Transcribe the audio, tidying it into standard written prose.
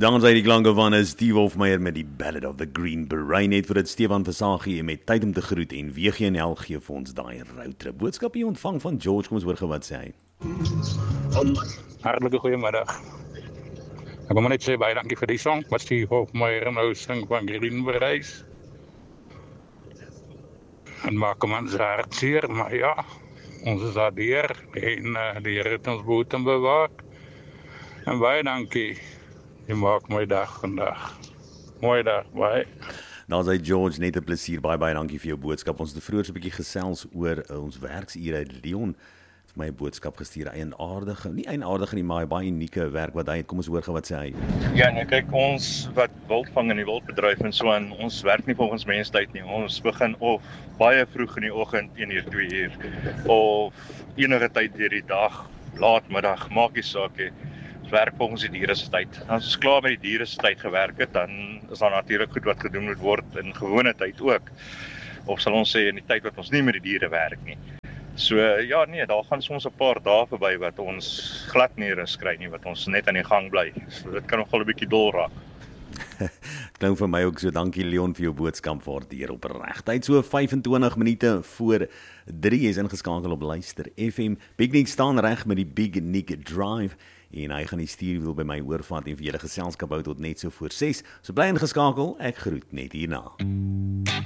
Dan sy die klanke van Steve Hofmeyer met die Ballad of the Green Beret, net vir dit Stefan Versagie met tyd om te groet en WGNL gee vir ons daai roadtrip. Boodskap hier ontvang van George, kom ons hoor gou wat sê hy. Hartlike goeiemiddag. Ek wil maar net sê baie dankie vir die song wat Steve Hofmeyer nou sing van Green Beret. En maak hom aan sy hart seer, maar ja, ons is daar deur en die Here het ons behoed en bewaak. En baie dankie. Jy maak my dag vandag. Mooi dag, bye. Dan sê George, net 'n plesier, baie dankie vir jou boodskap. Ons het vroeër so 'n bietjie gesels oor ons werksure. Leon het my 'n boodskap gestuur, nie eienaardige nie, maar baie unieke werk wat hy het. Kom ons hoor gou wat sê hy. Ja, nee, kyk, ons wat wild vang in die wildbedryf en so aan, ons werk nie volgens menstyd nie. Ons begin of baie vroeg in die oggend, 1 uur, 2 uur, of enige tyd deur die dag, laatmiddag, maak nie saak nie. Ons werk volgens die diere se tyd. As ons klaar met die diere se tyd gewerk het, dan is daar natuurlik goed wat gedoen moet word in gewone tyd ook. Of sal ons sê in die tyd wat ons nie met die diere werk nie. So ja, nee, daar gaan soms 'n paar dae verby wat ons glad nie rus kry nie, wat ons net aan die gang bly. So dit kan nogal 'n bietjie dol raak. Klink vir my ook so, dankie Leon vir jou boodskap waardeer opreg. Tyd so 25 minute voor 3 is ingeskakel op Luister FM. Big Nick staan reg met die Big Nick Drive en hy gaan die stuurwiel by my oorvat en vir julle geselskap hou tot net so voor 6. So bly ingeskakel, ek groet net hierna.